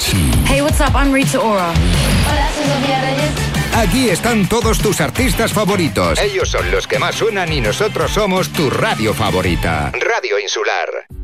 Avicii. Hey, what's up? I'm Rita Ora. Hola, soy Sofía Reyes. Aquí están todos tus artistas favoritos. Ellos son los que más suenan y nosotros somos tu radio favorita. Radio Insular.